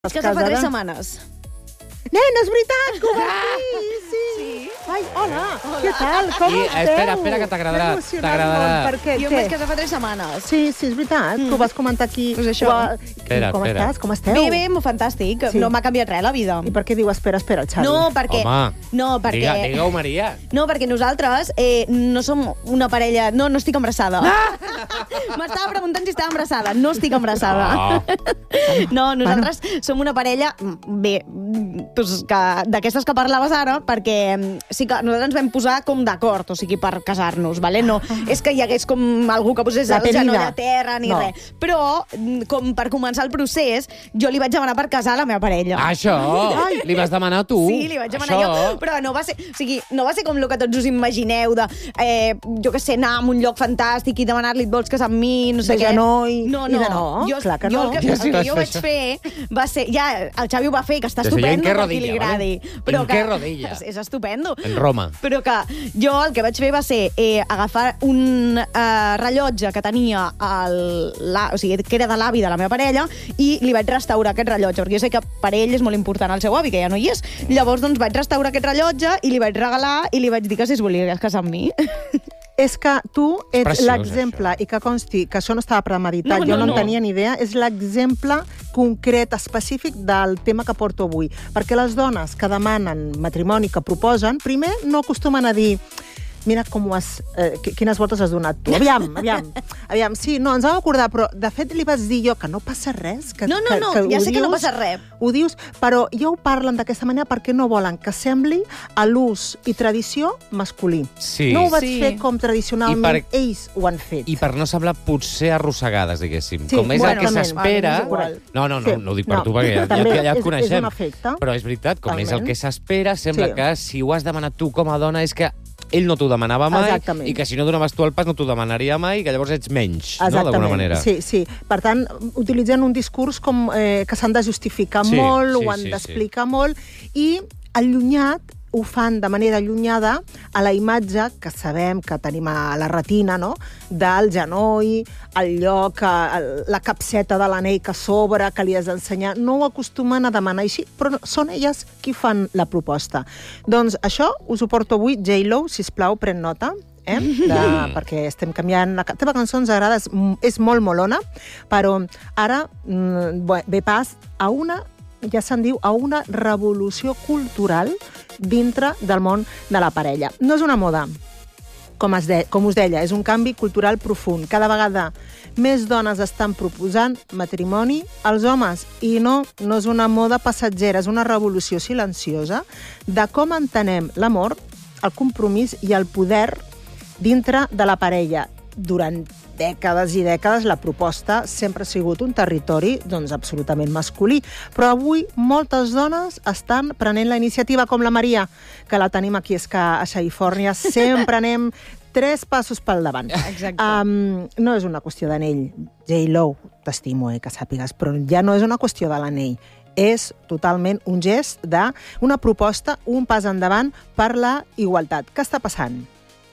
És que fa 3 setmanes. Nen, és veritat, que ho vas dir, sí. Ai, hola, què tal, com esteu? Espera, que t'agradarà. Perquè, Jo em vaig casar fa 3 setmanes. Sí, és veritat, que ho vas comentar aquí. Pues això. Espera. Com esteu? Bé, fantàstic. Sí. No m'ha canviat res la vida. I per què diu espera, el Xavi? No, perquè... Home, No, perquè... digue-ho, Maria. No, perquè nosaltres no som una parella... No estic embarassada. M'estava preguntant si estava embarassada. No estic embarassada. No, nosaltres som una parella... Bé, doncs d'aquestes que parlaves ara, perquè sí que nosaltres ens vam posar com d'acord, o sigui, per casar-nos, ¿vale? No és que hi hagués com algú que posés el genoll a terra ni res. Però, com per començar el procés, jo li vaig demanar per casar la meva parella. Això? Li vas demanar tu? Sí, li vaig demanar jo, però no va ser... O sigui, no va ser com el que tots us imagineu de, jo què sé, anar a un lloc fantàstic i demanar-li et vols casar amb mi, no sé què. De genoll i de no. Jo, Clar que no. El que jo vaig fer va ser... Ja, el Xavi ho va fer, que està estupendo, per qui li agradi. ¿En qué rodilla? És estupendo. En Roma. Però que jo el que vaig fer va ser agafar un rellotge que tenia o sigui, que era de l'avi de la meva parella, i li vaig restaurar aquest rellotge, perquè jo sé que per ell és molt important el seu avi, que ja no hi és. Llavors, doncs, vaig restaurar aquest rellotge i li vaig regalar i li vaig dir que si es volia casar amb mi. És que tu ets preciós, l'exemple, i que consti que això no estava premeditat, jo no en tenia ni idea, és l'exemple concret, específic del tema que porto avui. Perquè les dones que demanen matrimoni, que proposen, primer no acostumen a dir mira com ho has... quines voltes has donat tu. Aviam, sí, no, ens vam acordar, però de fet li vas dir jo que no passa res. No, ja sé que no passa res. Ho dius, però ja ho parlen d'aquesta manera perquè no volen que sembli a l'ús i tradició masculí. Sí. No ho vaig fer com tradicionalment ells ho han fet. I per no semblar potser arrossegades, diguéssim. Sí, com és el que s'espera... No ho dic per tu, perquè ja et coneixem. És un efecte. Però és veritat, com és el que s'espera, sembla que si ho has demanat tu com a dona és que ell no t'ho demanava mai, i que si no donaves tu el pas no t'ho demanaria mai, i que llavors ets menys, no? D'alguna manera. Sí. Per tant, utilitzen un discurs com que s'han de justificar molt, ho han d'explicar molt, i allunyat ho fan de manera allunyada a la imatge que sabem que tenim a la retina, no? Del genoll, el lloc, la capseta de l'anell que s'obre, que li has d'ensenyar. No ho acostumen a demanar així, però són elles qui fan la proposta. Doncs això us ho porto avui. J-Lo, sisplau, pren nota. Perquè estem canviant. La teva cançó ens agrada, és molt molona, però ara ve pas a una, ja se'n diu, a una revolució cultural dintre del món de la parella. No és una moda, com us deia, és un canvi cultural profund. Cada vegada més dones estan proposant matrimoni als homes, i no és una moda passatgera, és una revolució silenciosa de com entenem l'amor, el compromís i el poder dintre de la parella. Durant dècades i dècades la proposta sempre ha sigut un territori absolutament masculí, però avui moltes dones estan prenent la iniciativa, com la Maria, que la tenim aquí, és que a Califòrnia sempre anem 3 passos pel davant. Exacte. No és una qüestió d'anell. J-Lo, t'estimo, que sàpigues, però ja no és una qüestió de l'anell. És totalment un gest d'una proposta, un pas endavant per la igualtat. Què està passant?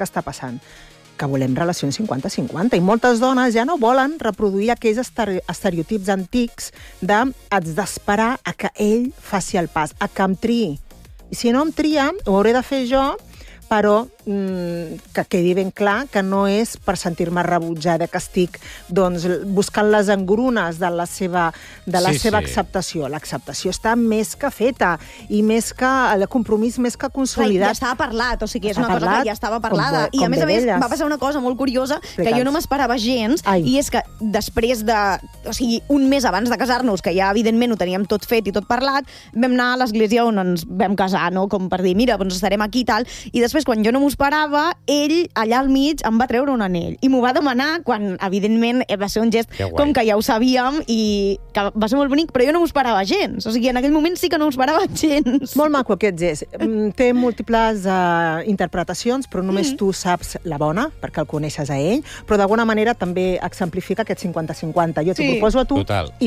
Que volem relacions 50-50, i moltes dones ja no volen reproduir aquells estereotips antics de haig d'esperar a que ell faci el pas, a que em triï. I si no em tria, ho hauré de fer jo, però que quedi ben clar que no és per sentir-me rebutjada, que estic buscant les engrunes de la seva acceptació. L'acceptació està més que feta, i més que el compromís més que consolidat. Ja estava parlat, o sigui, és una cosa que ja estava parlada. I a més va passar una cosa molt curiosa que jo no m'esperava gens, i és que després un mes abans de casar-nos, que ja evidentment ho teníem tot fet i tot parlat, vam anar a l'església on ens vam casar, no? Com per dir, mira, doncs estarem aquí i tal, i després, quan jo no m'ho esperava, ell allà al mig em va treure un anell i m'ho va demanar, quan evidentment va ser un gest com que ja ho sabíem i que va ser molt bonic, però jo no m'ho esperava gens. O sigui, en aquell moment sí que no m'ho esperava gens. Molt maco aquest gest. Té múltiples interpretacions, però només tu saps la bona, perquè el coneixes a ell, però d'alguna manera també exemplifica aquest 50-50. Jo t'ho proposo a tu i tu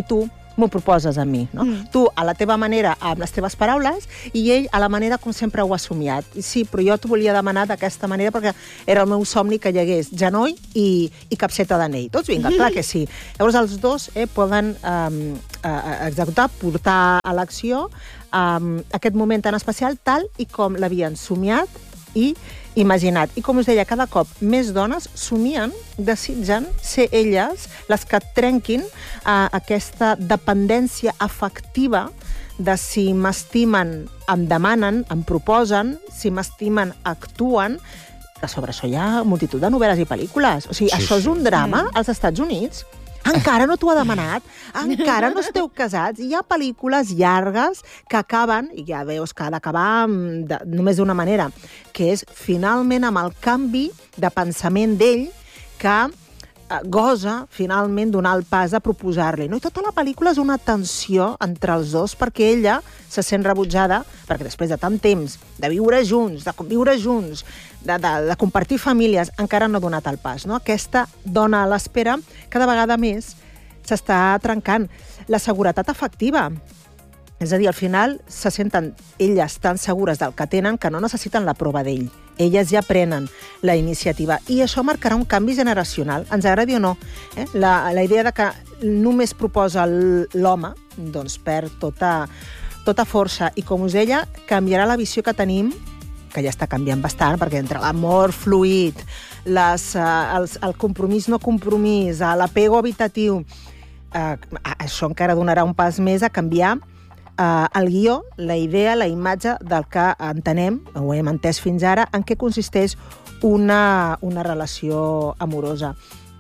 m'ho proposes a mi, no? Tu, a la teva manera, amb les teves paraules, i ell, a la manera com sempre ho ha somiat. I sí, però jo t'ho volia demanar d'aquesta manera perquè era el meu somni que hi hagués genoll i capseta d'anell. Tots vinga, clar que sí. Llavors, els dos poden executar, portar a l'acció aquest moment tan especial tal i com l'havien somiat i imaginat. I com us deia, cada cop més dones somien, desitgen ser elles les que trenquin aquesta dependència afectiva de si m'estimen, em demanen, em proposen, si m'estimen, actuen, que sobre això hi ha multitud de novel·les i pel·lícules. O sigui, això és un drama als Estats Units. Encara no t'ho ha demanat, encara no esteu casats. Hi ha pel·lícules llargues que acaben, i ja veus que ha d'acabar només d'una manera, que és finalment amb el canvi de pensament d'ell que gosa finalment donar el pas a proposar-li. No? I tota la pel·lícula és una tensió entre els dos perquè ella se sent rebutjada, perquè després de tant temps de viure junts, de conviure junts, de compartir famílies, encara no ha donat el pas. No? Aquesta dona a l'espera cada vegada més s'està trencant. La seguretat afectiva. És a dir, al final se senten elles tan segures del que tenen que no necessiten la prova d'ell. Elles ja prenen la iniciativa. I això marcarà un canvi generacional, ens agradi o no. La idea de que només proposa l'home, doncs perd tota força. I com us deia, canviarà la visió que tenim, que ja està canviant bastant, perquè entre l'amor fluid, el compromís no compromís, l'apego habitatiu, això encara donarà un pas més a canviar el guió, la idea, la imatge del que entenem, ho hem entès fins ara, en què consisteix una relació amorosa.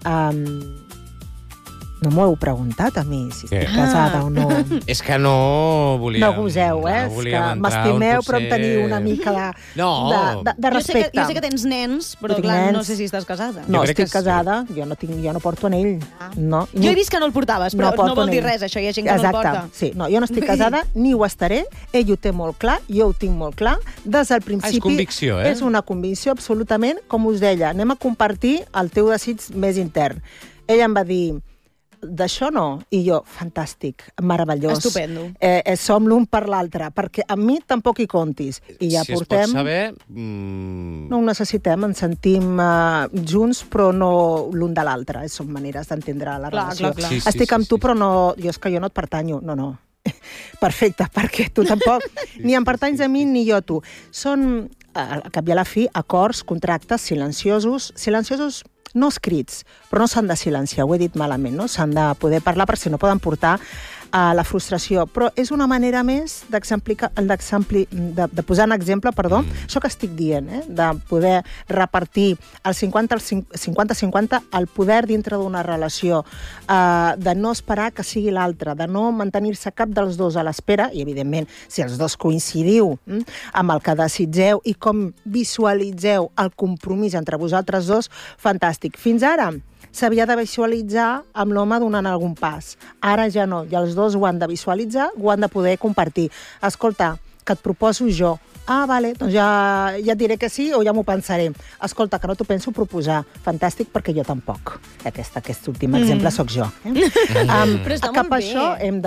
No m'ho heu preguntat a mi, si estic casada o no. És que no volíem... No goseu, és que m'estimeu, però em teniu una mica de respecte. Jo sé que tens nens, però clar, no sé si estàs casada. No, estic casada, jo no porto anell. No. Jo he vist que no el portaves, però no vol dir res, això, hi ha gent que no el porta. Sí, no, jo no estic casada, ni ho estaré, ell ho té molt clar, jo ho tinc molt clar, des del principi... És convicció, eh? És una convicció, absolutament, com us deia, anem a compartir el teu desig més intern. Ell em va dir... D'això no. I jo, fantàstic, meravellós. Estupendo. Som l'un per l'altre, perquè a mi tampoc hi comptis. I ja si portem... es pot saber... No ho necessitem, ens sentim junts, però no l'un de l'altre. Són maneres d'entendre la relació. Clar. Estic amb tu, però no... És que jo no et pertanyo. No. Perfecte, perquè tu tampoc ni em pertanys a mi ni jo a tu. Són, al cap i a la fi, acords, contractes silenciosos no escrits, però no s'han de silenciar, ho he dit malament, no? S'han de poder parlar perquè si no poden portar a la frustració. Però és una manera més de posar en exemple, això que estic dient, de poder repartir el 50-50 el poder dintre d'una relació, de no esperar que sigui l'altre, de no mantenir-se cap dels dos a l'espera, i evidentment, si els dos coincidiu amb el que desitgeu i com visualitzeu el compromís entre vosaltres dos, fantàstic. Fins ara s'havia de visualitzar amb l'home donant algun pas. Ara ja no, i els dos ho han de visualitzar, ho han de poder compartir. Escolta, que et proposo jo. Vale, doncs ja et diré que sí o ja m'ho pensaré. Escolta, que no t'ho penso proposar. Fantàstic, perquè jo tampoc. Aquest últim exemple sóc jo. Però està cap molt a això hem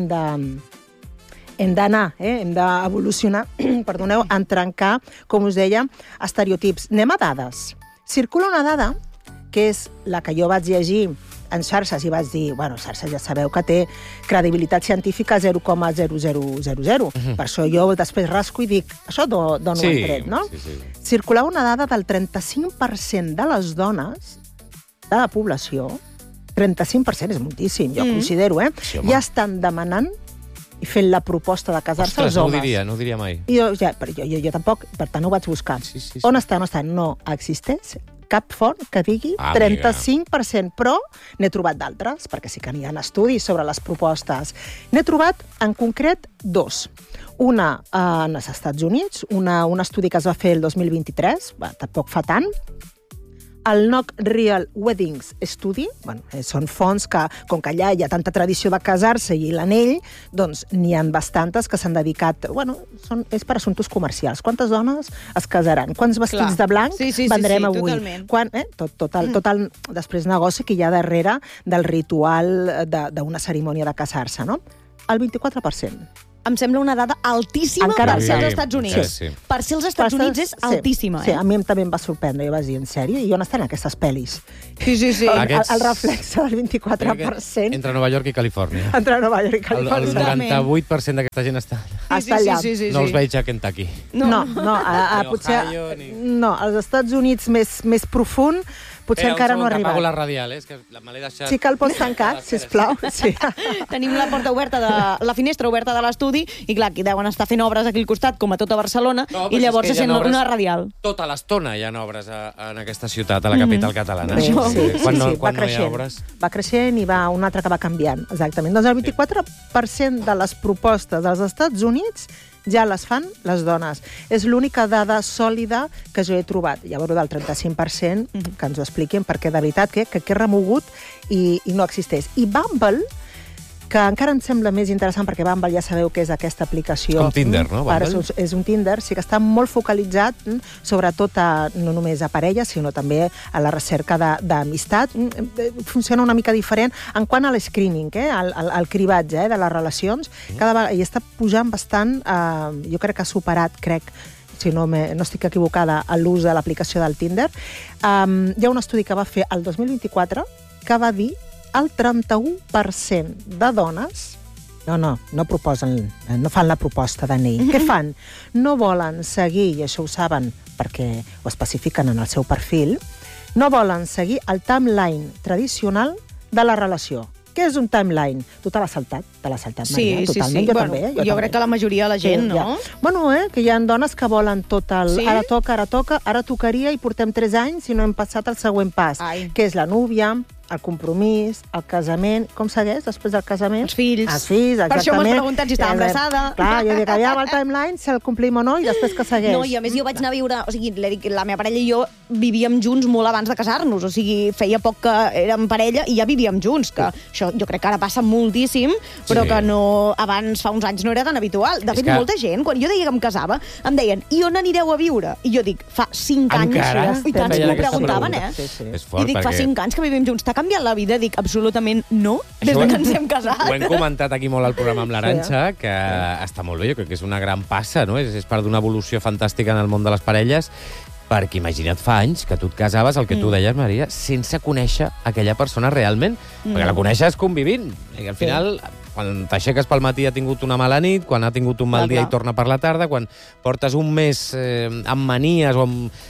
d'anar, hem d'evolucionar, perdoneu, en trencar, com us deia, estereotips. Anem a dades. Circula una dada que és la que jo vaig llegir en xarxes i vaig dir, xarxes ja sabeu que té credibilitat científica 0,0000. Per això jo després rasco i dic, això d'on ho he tret, no? Sí. Circulava una dada del 35% de les dones de la població, 35% és moltíssim, jo considero, ja estan demanant i fent la proposta de casar-se als homes. No ho diria mai. Jo tampoc, per tant ho vaig buscar. On està? No existeix cap font que digui 35%, però n'he trobat d'altres, perquè sí que n'hi ha estudis sobre les propostes. N'he trobat, en concret, 2. Una als Estats Units, un estudi que es va fer el 2023, tampoc fa tant, el Knock Real Weddings Study, són fonts que, com que allà hi ha tanta tradició de casar-se i l'anell, doncs n'hi ha bastantes que s'han dedicat... és per assumptes comercials. Quantes dones es casaran? Quants vestits de blanc vendrem avui? Tot el després negoci que hi ha darrere del ritual d'una cerimònia de casar-se, no? El 24%. Em sembla una dada altíssima per ser als Estats Units. Per ser als Estats Units és altíssima. Sí, a mi també em va sorprendre. Jo vaig dir, en sèrio? I on estan aquestes pel·lis? Sí. El reflex del 24%. Entre Nova York i Califòrnia. Entre Nova York i Califòrnia. El 98% d'aquesta gent està allà. No els veig a Kentucky. No, potser... No, als Estats Units més profund potser encara no ha arribat. Apago la radial, és que me l'he deixat... Sí que el pots tancar, sisplau. Tenim la porta oberta, la finestra oberta de l'estudi, i clar, aquí deuen estar fent obres aquí al costat, com a tota Barcelona, i llavors se sent una radial. Tota l'estona hi ha obres en aquesta ciutat, a la capital catalana. Quan no hi ha obres? Va creixent i un altre que va canviant, exactament. Doncs el 24% de les propostes dels Estats Units ja les fan les dones. És l'única dada sòlida que jo he trobat. Llavors, del 35%, que ens ho expliquin, perquè de veritat que és remogut i no existeix. I Bumble, que encara em sembla més interessant, perquè Bumble ja sabeu que és aquesta aplicació... Com Tinder, no? És un Tinder, sí que està molt focalitzat, sobretot no només a parelles, sinó també a la recerca d'amistat. Funciona una mica diferent en quant a l'escreening, al cribatge de les relacions. Cada vegada hi està pujant bastant, jo crec que ha superat, si no estic equivocada, l'ús de l'aplicació del Tinder. Hi ha un estudi que va fer el 2024 que va dir el 31% de dones no proposen, no fan la proposta d'anell. Què fan? No volen seguir, i això ho saben perquè ho especifiquen en el seu perfil, no volen seguir el timeline tradicional de la relació. Què és un timeline? Tu te l'has saltat, Maria, totalment. Jo també. Jo crec que la majoria de la gent, no? Que hi ha dones que volen tot el... Ara toca, ara tocaria i portem 3 anys i no hem passat el següent pas, que és la núvia, el compromís, el casament... Com segueix després del casament? Els fills. Exactament. Per això m'has preguntat si estava embarassada. Clar, jo dic, allà va el timeline, si el complim o no, i després que segueix. No, i a més jo vaig anar a viure... O sigui, la meva parella i jo vivíem junts molt abans de casar-nos. O sigui, feia poc que érem parella i ja vivíem junts. Que això jo crec que ara passa moltíssim, però que no... Abans, fa uns anys, no era tan habitual. De fet, molta gent, quan jo deia que em casava, em deien, i on anireu a viure? I jo dic, fa 5 anys... I tant, m'ho preguntaven, I dic, fa 5 anys que vivim junts. Canviat la vida? Dic, absolutament no, des que ens hem casat. Ho hem comentat aquí molt al programa amb l'Arantxa, que està molt bé, jo crec que és una gran passa, no? És part d'una evolució fantàstica en el món de les parelles, perquè imagina't fa anys que tu et casaves, el que tu deies, Maria, sense conèixer aquella persona realment, perquè la coneixes convivint, i al final... Quan t'aixeques pel matí ha tingut una mala nit, quan ha tingut un mal dia i torna per la tarda, quan portes un mes amb manies o amb...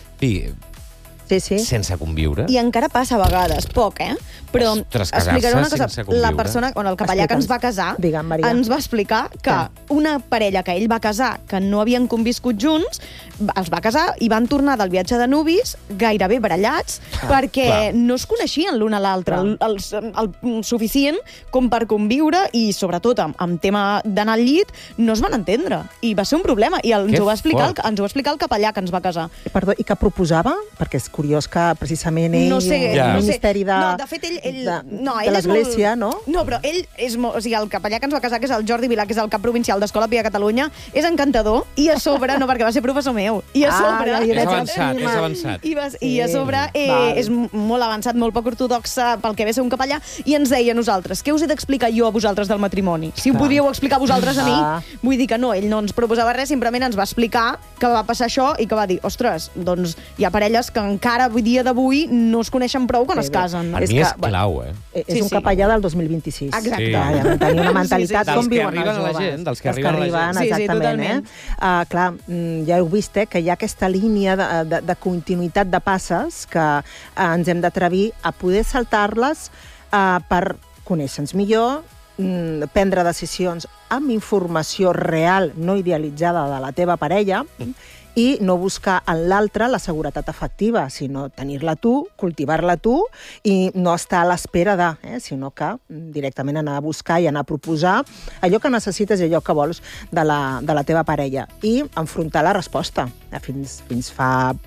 sense conviure. I encara passa a vegades, poc, Però explicaré una cosa. La persona, el capellà que ens va casar, ens va explicar que una parella que ell va casar, que no havien conviscut junts, els va casar i van tornar del viatge de nuvis gairebé barallats perquè no es coneixien l'un a l'altre el suficient com per conviure i, sobretot, amb tema d'anar al llit, no es van entendre. I va ser un problema. I ens ho va explicar el capellà que ens va casar. Perdó, i què proposava? Perquè és curiós que precisament ell... No sé. El ministeri de... No, de fet, de l'Església, no? No, però ell és molt... O sigui, el capellà que ens va casar, que és el Jordi Vilà, que és el cap provincial d'Escola Pia Catalunya, és encantador, i a sobre... No, perquè va ser professor meu. I a sobre... És avançat. I a sobre és molt avançat, molt poc ortodox pel que ve ser un capellà, i ens deia a nosaltres, què us he d'explicar jo a vosaltres del matrimoni? Si ho podíeu explicar vosaltres a mi? Vull dir que no, ell no ens proposava res, simplement ens va explicar que va passar això i que va dir, ostres, doncs hi ha parelles que encara avui dia d'avui no es coneixen prou quan es casen. Per mi és clau, És un capellà del 2026. Exacte. Tenir una mentalitat com viuen els joves. Dels que arriben a la gent. Exactament. Clar, ja heu vist que hi ha aquesta línia de continuïtat de passes que ens hem d'atrevir a poder saltar-les per conèixer-nos millor, prendre decisions amb informació real, no idealitzada de la teva parella, i no buscar en l'altre la seguretat afectiva, sinó tenir-la tu, cultivar-la tu i no estar a l'espera sinó que directament anar a buscar i anar a proposar allò que necessites i allò que vols de la teva parella i enfrontar la resposta. Fins fa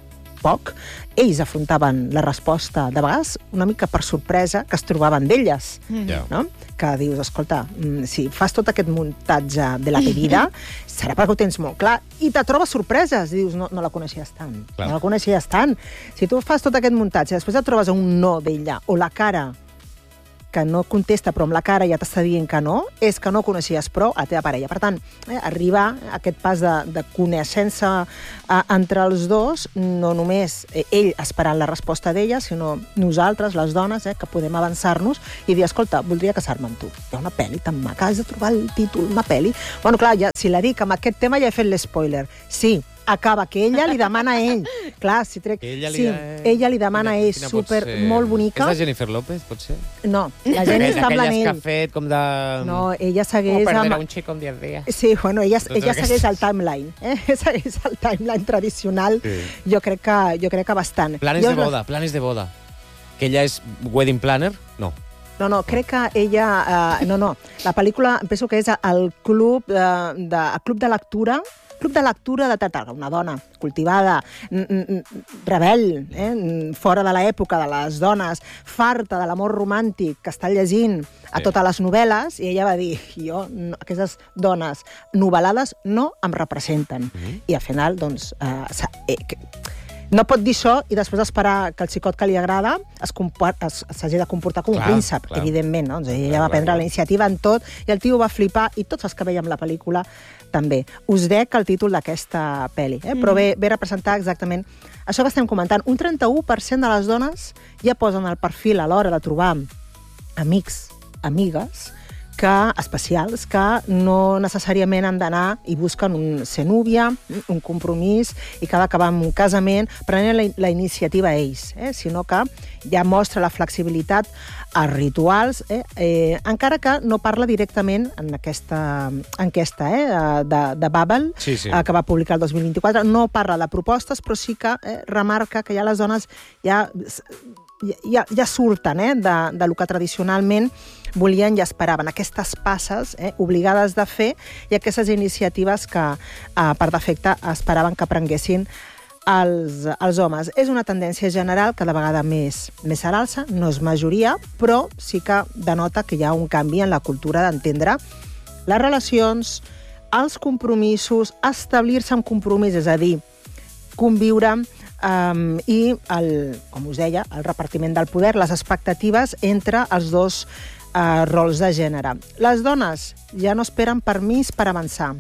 poc, ells afrontaven la resposta, de vegades una mica per sorpresa, que es trobaven d'elles, no? Que dius, escolta, si fas tot aquest muntatge de la vida, serà perquè ho tens molt clar, i te trobes sorpreses, i dius, no la coneixies tant, no la coneixies tant. Si tu fas tot aquest muntatge, després et trobes un no d'ella, o la cara que no contesta, però amb la cara ja t'està dient que no, és que no coneixies prou a la teva parella. Per tant, arribar a aquest pas de coneixença entre els dos, no només ell esperant la resposta d'ella, sinó nosaltres, les dones, que podem avançar-nos i dir, escolta, voldria casar-me amb tu. Hi ha una pel·li tan maca, has de trobar el títol, una pel·li. Bueno, clar, si la dic amb aquest tema ja he fet l'espoiler. Sí, acaba, que ella li demana a ell. Clar, si trec... Ella li demana a ell, molt bonica. És la Jennifer López, pot ser? No, la Jenny està amb l'anell. Aquelles que ha fet com de... No, ella segueix... Com perder un xic en 10 dies. Sí, bueno, ella segueix el timeline. Segueix el timeline tradicional. Jo crec que bastant. Planes de boda. Que ella és wedding planner? No. No, crec que ella... No. La pel·lícula, penso que és el club de lectura de Tartar, una dona cultivada, rebel, fora de l'època de les dones, farta de l'amor romàntic, que està llegint a totes les novel·les, i ella va dir, jo, aquestes dones novel·lades no em representen. I al final, doncs, no pot dir això i després esperar que el xicot que li agrada s'hagi de comportar com un príncep, evidentment. Ella va prendre la iniciativa en tot i el tio va flipar, i tots els que veiem la pel·lícula també. Us dec el títol d'aquesta pel·li, però ve representar exactament això que estem comentant. Un 31% de les dones ja posen el perfil a l'hora de trobar amics, amigues, especials, que no necessàriament han d'anar i busquen ser núvia, un compromís, i que ha d'acabar amb un casament, prenent la iniciativa a ells, sinó que ja mostra la flexibilitat als rituals, encara que no parla directament en aquesta enquesta de Babel, que va publicar el 2024, no parla de propostes, però sí que remarca que ja les dones ja surten del que tradicionalment volien i esperaven, aquestes passes obligades de fer i aquestes iniciatives que per defecte esperaven que prenguessin els homes. És una tendència general cada vegada més a l'alça, no és majoria, però sí que denota que hi ha un canvi en la cultura d'entendre les relacions, els compromisos, establir-se en compromís, és a dir, conviure, i, com us deia, el repartiment del poder, les expectatives entre els dos rols de gènere. Les dones ja no esperen permís per avançar.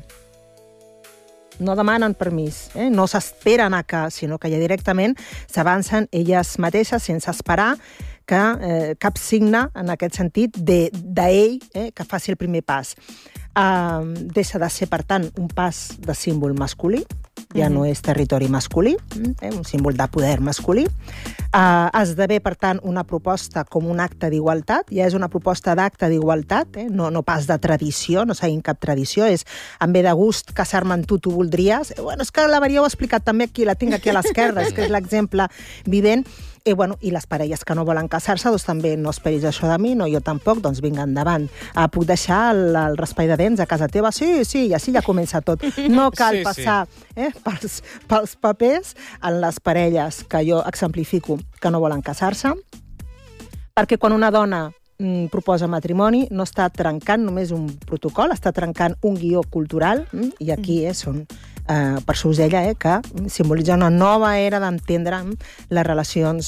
No demanen permís, no s'esperen sinó que ja directament s'avancen elles mateixes sense esperar que cap signe, en aquest sentit, d'ell que faci el primer pas. Deixa de ser, per tant, un pas de símbol masculí, ja no és territori masculí, un símbol de poder masculí. Esdevé, per tant, una proposta com un acte d'igualtat, ja és una proposta d'acte d'igualtat, no pas de tradició, no seguint cap tradició, és em ve de gust casar-me amb tu voldries. Bueno, és que la Maria ho ha explicat també aquí, la tinc aquí a l'esquerra, és que és l'exemple vivent. I les parelles que no volen casar-se, doncs també no esperis això de mi, no jo tampoc, doncs vinga, endavant. Puc deixar el raspall de dents a casa teva? Sí, i així ja comença tot. No cal passar pels papers en les parelles que jo exemplifico que no volen casar-se, perquè quan una dona proposa matrimoni no està trencant només un protocol, està trencant un guió cultural, i aquí són per això us deia que simbolitza una nova era d'entendre les relacions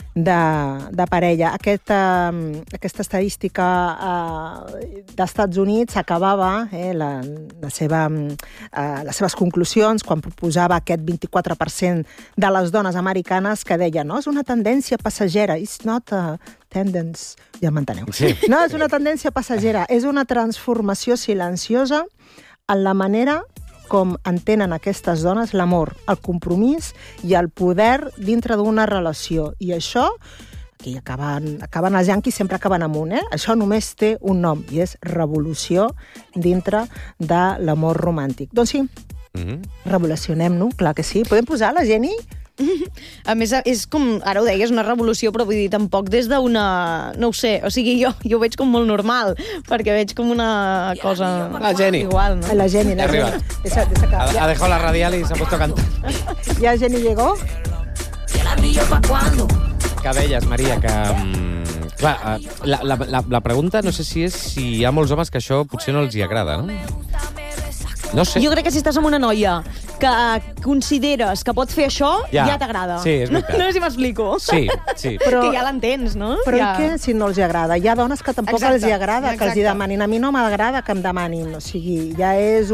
de parella. Aquesta estadística d'Estats Units acabava les seves conclusions quan proposava aquest 24% de les dones americanes que deien no, és una tendència passagera, it's not a tendence, ja m'enteneu. No, és una tendència passagera, és una transformació silenciosa en la manera com entenen aquestes dones l'amor, el compromís i el poder dintre d'una relació. I això, aquí acaben els yanquis, sempre acaben amb un, això només té un nom, i és revolució dintre de l'amor romàntic. Doncs sí, revolucionem-nos, clar que sí. Podem posar la Jenny? A més, és com, ara ho deies, una revolució, però vull dir, tampoc des d'una... No ho sé, o sigui, jo ho veig com molt normal, perquè veig com una cosa... La Jenny. Igual, ¿no? La Jenny. Ha dejado la radial y se ha puesto a cantar. ¿Ya Jenny llegó? Que deies, Maria, que... Clar, la pregunta no sé si és si hi ha molts homes que això potser no els hi agrada, no? No sé. Jo crec que si estàs amb una noia que consideres que pot fer això, ja t'agrada. Sí, és veritat. No sé si m'explico. Sí. Però, que ja l'entens, no? Però i què si no els agrada? Hi ha dones que tampoc els agrada que els hi demanin. A mi no m'agrada que em demanin. O sigui, ja és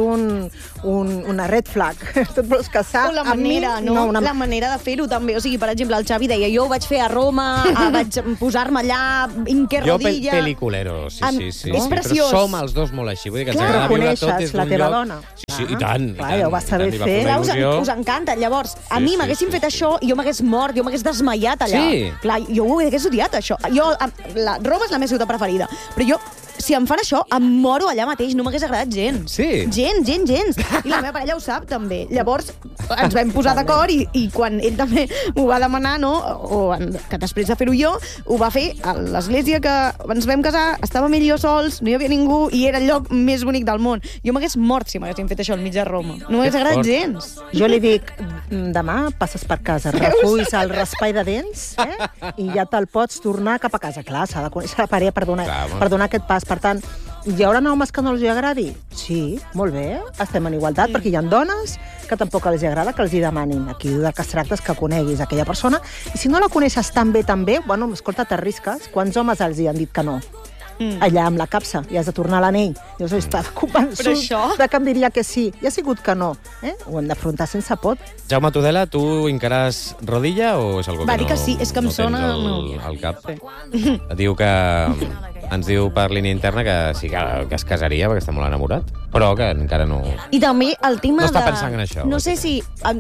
una red flag. Tu et vols casar o la manera, amb mi? No? La manera de fer-ho, també. O sigui, per exemple, el Xavi deia, jo ho vaig fer a Roma, vaig posar-me allà, inque rodilla... Jo peliculero, sí. És preciós. Però som els dos molt així. Vull dir que ens agrada viure tot des d'un lloc. La teva dona. Sí, i tant. Clar, ja ho vas saber fer. Clar, us encanta. Llavors, a mi m'haguessin fet això i jo m'hagués mort, jo m'hagués desmaiat allà. Sí. Clar, jo ho hagués odiat, això. Roma és la meva ciutat preferida, però jo, si em fan això, em moro allà mateix, no m'hagués agradat gens. Sí. Gens. I la meva parella ho sap, també. Llavors, ens vam posar d'acord i quan ell també m'ho va demanar, no? Que després de fer-ho jo, ho va fer a l'església que ens vam casar, estàvem ell i jo sols, no hi havia ningú i era el lloc més bonic del món. Jo m'hagués mort si m'haguessin fet això al mig de Roma. No m'hagués agradat gens. Jo li dic, demà passes per casa, reculls el raspall de dents i ja te'l pots tornar cap a casa. Clar, s'ha de conèixer la parella per donar aquest pas. Per tant, hi haurà homes que no els agradi? Sí, molt bé, estem en igualtat, perquè hi ha dones que tampoc els agrada que els hi demanin. Aquí del que es tracta és que coneguis aquella persona, i si no la coneixes tan bé, bueno, escolta, t'arrisques. Quants homes els hi han dit que no? Allà amb la capsa, i has de tornar l'anell. Jo estàs convençut de que em diria que sí. I ha sigut que no. Ho hem d'afrontar sense por. Jaume Tudela, tu encaràs rodilla o és algo que no? Va dir que sí, és que em sona... al cap. Diu que... Ens diu per línia interna que sí que es casaria perquè està molt enamorat, però que encara no... I també el tema no està pensant en això. No sé si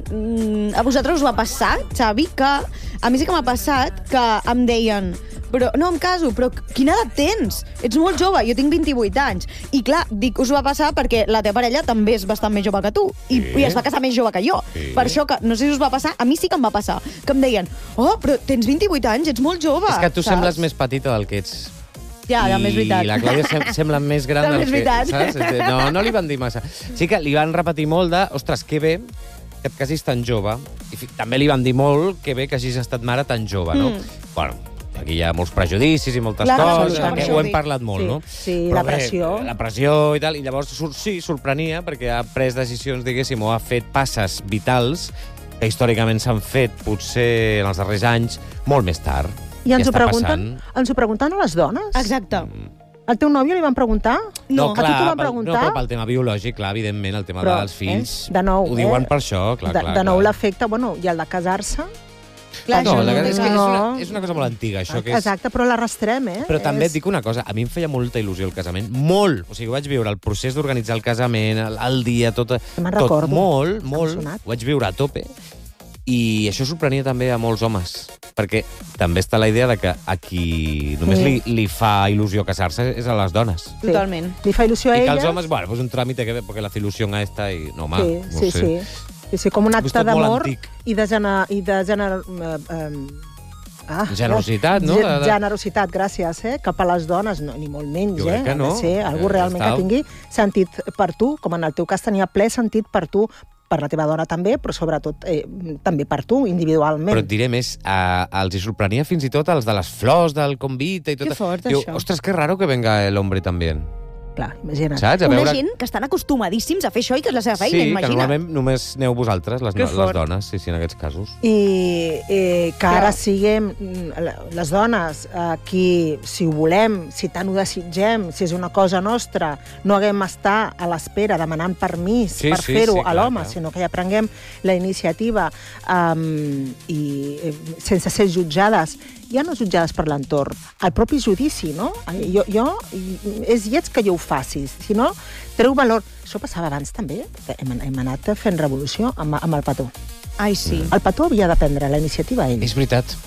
a vosaltres us va passar, Xavi, que a mi sí que m'ha passat que em deien però no em caso, però quina edat tens? Ets molt jove, jo tinc 28 anys. I clar, dic, us va passar perquè la teva parella també és bastant més jove que tu i es va casar més jove que jo. Sí. Per això que, no sé si us va passar, a mi sí que em va passar, que em deien, però tens 28 anys, ets molt jove. És que tu sembles més petita del que ets. Ja, també és veritat. I la Clàudia sembla més gran del que... Saps? No li van dir massa. Sí que li van repetir molt de, ostres, que bé que et casis tan jove. I també li van dir molt que bé que hagis estat mare tan jove, no? Bueno, aquí hi ha molts prejudicis i moltes coses, que ho hem parlat molt, no? Sí, la pressió. La pressió i tal, i llavors sí, sorprenia, perquè ha pres decisions, diguéssim, o ha fet passes vitals que històricament s'han fet, potser en els darrers anys, molt més tard. I ens ho pregunten a les dones? Exacte. Al teu nòvio li van preguntar? No, clar, a tu t'ho van preguntar? No, però pel tema biològic, clar, evidentment, el tema dels fills, de nou, ho diuen per això, clar. De nou l'efecte, bueno, i el de casar-se... Clar, és una cosa molt antiga, això. Exacte, però l'arrastrem, Però també et dic una cosa, a mi em feia molta il·lusió el casament, molt. O sigui, vaig viure el procés d'organitzar el casament, el dia, tot molt, ho vaig viure a tope. I això sorprenia també a molts homes, perquè també està la idea de que a qui només li fa il·lusió casar-se és a les dones. Totalment. Li fa il·lusió a elles. I que els homes, bueno, pues un tràmit que porque la ilusión a esta i no, home, no sé. Sí, com un acte d'amor i de generositat, no? Generositat, gràcies, cap a les dones, ni molt menys, Jo crec que no. Ha de ser algú realment que tingui sentit per tu, com en el teu cas tenia ple sentit per tu, per la teva dona també, però sobretot també per tu, individualment. Però et diré més, els hi sorprenia fins i tot els de les flors, del convite i tot. Que fort, això. Ostres, que raro que venga el hombre també. Clar, imagina't. Saps? Una gent que estan acostumadíssims a fer això i que és la seva feina, imagina. Sí, que normalment només aneu vosaltres, les dones, sí, en aquests casos. I que ara siguem les dones qui, si ho volem, si tant ho desitgem, si és una cosa nostra, no haguem estar a l'espera demanant permís per fer-ho a l'home, sinó que ja prenguem la iniciativa i sense ser jutjades, ja no jutjades per l'entorn, el propi judici, no? És lleig que jo ho facis, si no, treu valor. Això passava abans també, hem anat fent revolució amb el petó. Ai, sí. El petó havia de prendre la iniciativa ell. És veritat.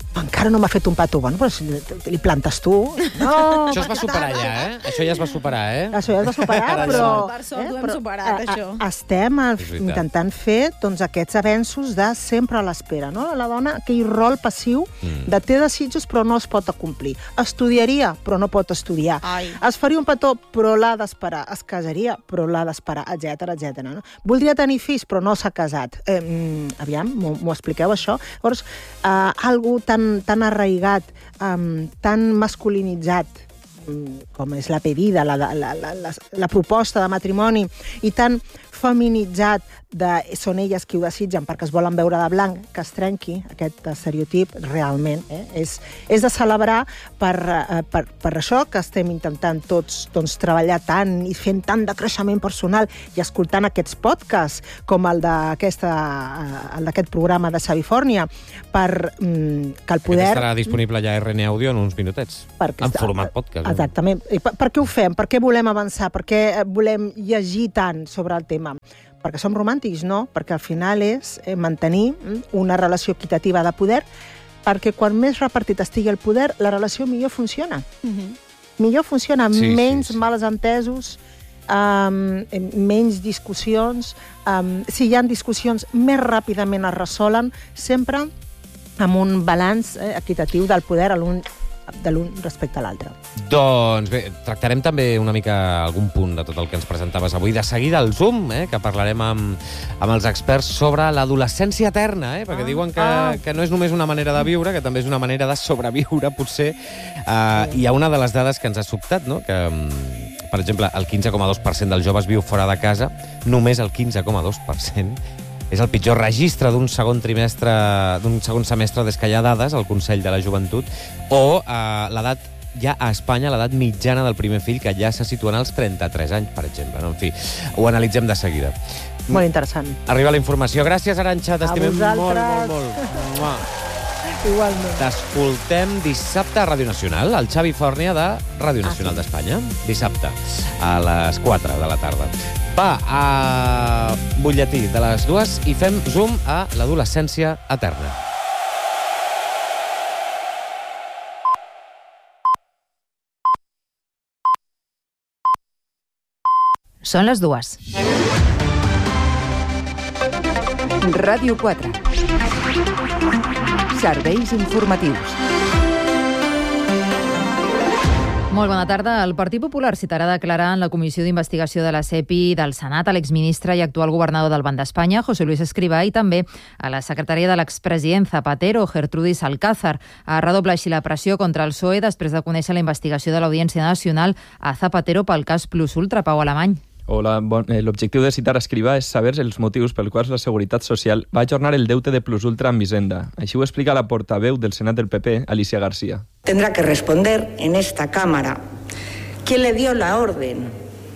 encara no m'ha fet un petó. Bueno, però si li plantes tu... No, això es va superar ja, Això ja es va superar, Això ja es va superar, però... Per sort ho hem superat, això. Estem intentant fer aquests avenços de sempre a l'espera, no? La dona, aquell rol passiu de té desitjos però no es pot acomplir. Estudiaria, però no pot estudiar. Es faria un petó, però l'ha d'esperar. Es casaria, però l'ha d'esperar, etc. No? Voldria tenir fills, però no s'ha casat. Aviam, m'ho expliqueu, això? Llavors, algú tan arraigat, tan masculinitzat, com és la pedida, la proposta de matrimoni, i tan feminitzat són elles qui ho desitgen perquè es volen veure de blanc, que es trenqui aquest estereotip realment. És de celebrar per això que estem intentant tots treballar tant i fent tant de creixement personal i escoltant aquests podcasts com el d'aquest programa de Savifòrnia, per que el poder... Estarà disponible ja a RN Audio en uns minutets, en format podcast. Exactament. Per què ho fem? Per què volem avançar? Per què volem llegir tant sobre el tema? Perquè som romàntics, no? Perquè al final és mantenir una relació equitativa de poder, perquè quan més repartit estigui el poder, la relació millor funciona. Millor funciona, menys males entesos, menys discussions. Si hi ha discussions, més ràpidament es resolen, sempre amb un balanç equitatiu del poder de l'un respecte a l'altre. Doncs bé, tractarem també una mica algun punt de tot el que ens presentaves avui. De seguida al Zoom, que parlarem amb els experts sobre l'adolescència eterna, perquè diuen que no és només una manera de viure, que també és una manera de sobreviure, potser. Hi ha una de les dades que ens ha sobtat, no? Que, per exemple, el 15,2% dels joves viu fora de casa, només el 15,2%. És el pitjor registre d'un segon semestre des que hi ha dades al Consell de la Joventut, o l'edat ja a Espanya, l'edat mitjana del primer fill, que ja se situen als 33 anys, per exemple. No? En fi, ho analitzem de seguida. Molt interessant. Arriba la informació. Gràcies, Arantxa, t'estimem molt. Igualment. T'escoltem dissabte a Ràdio Nacional, al Xavi Fòrnia de Ràdio Nacional d'Espanya. Dissabte, a les 4 de la tarda. Va, a butlletí de les 2 i fem zoom a l'adolescència eterna. Són les 2. Ràdio 4. Serveis informatius. Molt bona tarda. El Partit Popular citarà a declarar en la Comissió d'Investigació de la CEPI del Senat a l'exministre i actual governador del Banc d'Espanya, José Luis Escrivá, i també a la secretària de l'expresident Zapatero, Gertrudis Alcázar, a redoblar així la pressió contra el PSOE després de conèixer la investigació de l'Audiència Nacional a Zapatero pel cas Plus Ultra. Pau Alemany. Hola, l'objectiu de citar Escrivá és saber els motius pels quals la Seguretat Social va ajornar el deute de Plus Ultra amb Hisenda. Així ho explica la portaveu del Senat del PP, Alicia García. Tendrá que responder en esta Cámara quién le dio la orden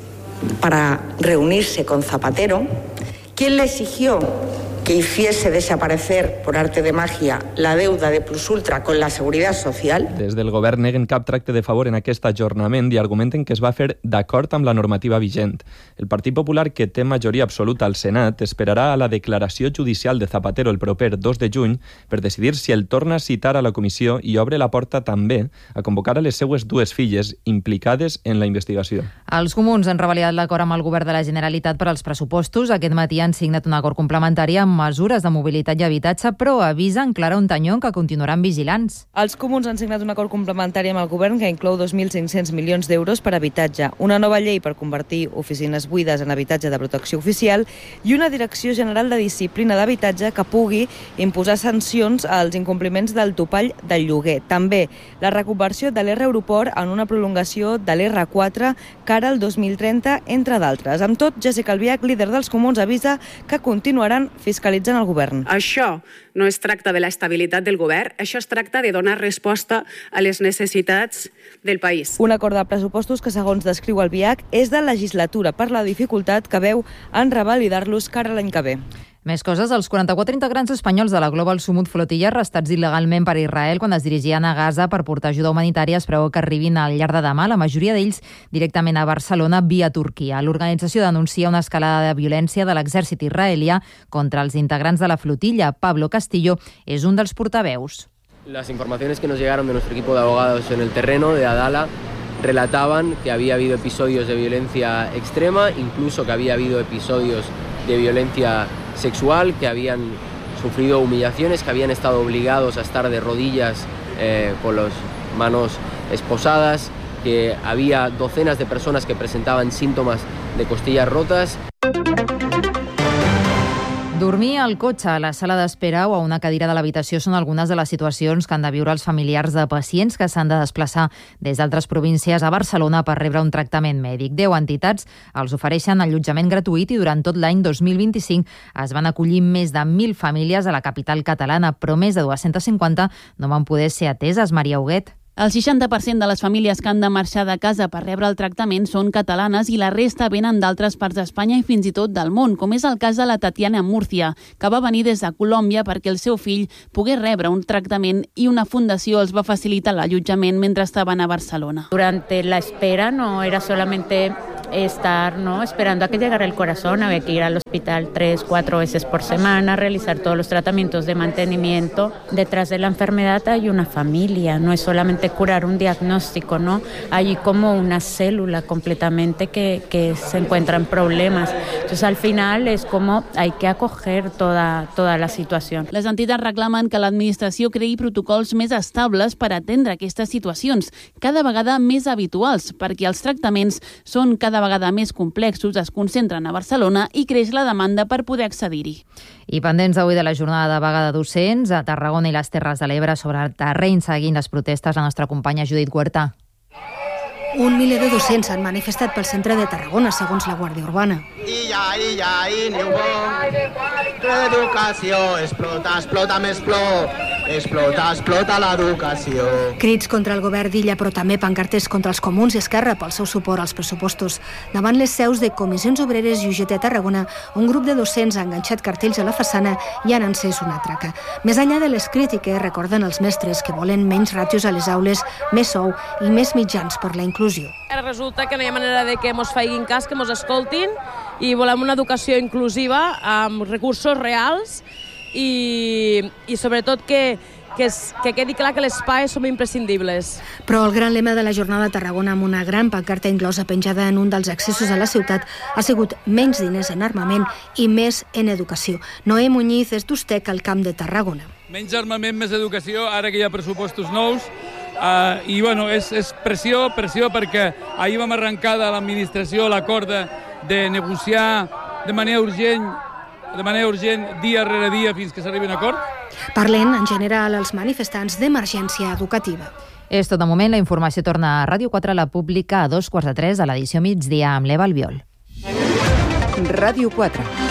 para reunirse con Zapatero, quién le exigió que hiciese desaparecer por arte de magia la deuda de Plus Ultra con la Seguridad Social. Des del govern neguen cap tracte de favor en aquest ajornament i argumenten que es va fer d'acord amb la normativa vigent. El Partit Popular, que té majoria absoluta al Senat, esperarà a la declaració judicial de Zapatero el proper 2 de juny per decidir si el torna a citar a la comissió i obre la porta també a convocar a les seues dues filles implicades en la investigació. Els comuns han revalidat l'acord amb el govern de la Generalitat per als pressupostos. Aquest matí han signat un acord complementari amb mesures de mobilitat i habitatge, però avisen Clara Ontañón que continuaran vigilants. Els comuns han signat un acord complementari amb el govern que inclou 2.500 milions d'euros per habitatge, una nova llei per convertir oficines buides en habitatge de protecció oficial i una Direcció General de Disciplina d'Habitatge que pugui imposar sancions als incompliments del topall del lloguer. També la reconversió de l'R-Aeroport en una prolongació de l'R4 cara al 2030, entre d'altres. Amb tot, Jessica Albiach, líder dels comuns, avisa que continuaran fiscalitzant el govern. Això no es tracta de l'estabilitat del govern, això es tracta de donar resposta a les necessitats del país. Un acord de pressupostos que, segons descriu Albiach, és de legislatura per la dificultat que veu en revalidar-los cara a l'any que ve. Més coses, els 44 integrants espanyols de la Global Sumut Flotilla arrestats il·legalment per Israel quan es dirigien a Gaza per portar ajuda humanitària es preveu que arribin al llarg de demà, la majoria d'ells directament a Barcelona via Turquia. L'organització denuncia una escalada de violència de l'exèrcit israelià contra els integrants de la flotilla. Pablo Castillo és un dels portaveus. Las informaciones que nos llegaron de nuestro equipo de abogados en el terreno de Adala relataban que había habido episodios de violencia extrema, incluso que había habido episodios de violencia sexual, que habían sufrido humillaciones, que habían estado obligados a estar de rodillas con las manos esposadas, que había docenas de personas que presentaban síntomas de costillas rotas. Dormir al cotxe, a la sala d'espera o a una cadira de l'habitació són algunes de les situacions que han de viure els familiars de pacients que s'han de desplaçar des d'altres províncies a Barcelona per rebre un tractament mèdic. 10 entitats els ofereixen allotjament gratuït i durant tot l'any 2025 es van acollir més de 1.000 famílies a la capital catalana, però més de 250 no van poder ser ateses. Maria Huguet. El 60% de les famílies que han de marxar de casa per rebre el tractament són catalanes i la resta venen d'altres parts d'Espanya i fins i tot del món, com és el cas de la Tatiana Murcia, que va venir des de Colòmbia perquè el seu fill pogués rebre un tractament i una fundació els va facilitar l'allotjament mentre estaven a Barcelona. Durante la espera no era solamente estar esperando a que llegara el corazón, había que ir al hospital 3-4 veces por semana, realizar todos los tratamientos de mantenimiento. Detrás de la enfermedad hay una familia, no es solamente curar un diagnóstico, ¿no? Hay como una célula completamente que se encuentra en problemas. Entonces, al final es como hay que acoger toda la situación. Les entitats reclamen que l'administració creï protocols més estables per atendre aquestes situacions, cada vegada més habituals, perquè els tractaments són cada vegada més complexos, es concentren a Barcelona i creix la demanda per poder accedir-hi. I pendents avui de la jornada de vaga de docents a Tarragona i les Terres de l'Ebre sobre el terreny seguint les protestes, la nostra companya Judit Huerta. Un miler de docents han manifestat pel centre de Tarragona, segons la Guàrdia Urbana. L'educació explota més explota l'educació. Crits contra el govern d'Illa, però també pancartes contra els comuns i Esquerra pel seu suport als pressupostos. Davant les seus de Comissions Obreres i UGT a Tarragona, un grup de docents ha enganxat cartells a la façana i han encès una traca. Més enllà de les crítiques, recorden els mestres que volen menys ràtios a les aules, més sou i més mitjans per la inclusió. Resulta que no hi ha manera de que ens faiguin cas, que ens escoltin, i volem una educació inclusiva amb recursos reals i sobretot que quedi clar que les PAE són imprescindibles. Però el gran lema de la jornada a Tarragona, amb una gran pancarta inclosa penjada en un dels accessos a la ciutat, ha sigut menys diners en armament i més en educació. Noé Muñiz és d'Ustec al Camp de Tarragona. Menys armament, més educació, ara que hi ha pressupostos nous. I bueno, és pressió perquè ahir vam arrencar de l'administració l'acord de negociar de manera urgent dia rere dia fins que s'arribi a un acord. Parlen en general els manifestants d'emergència educativa. És tot de moment. La informació torna a Ràdio 4, la pública a 2:15 a l'edició migdia amb l'Eva Albiol. Ràdio 4.